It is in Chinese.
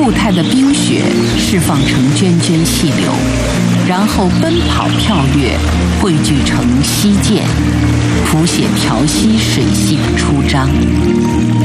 固态的冰雪释放成涓涓细流，然后奔跑跳跃，汇聚成溪涧，谱写调息水系的初章。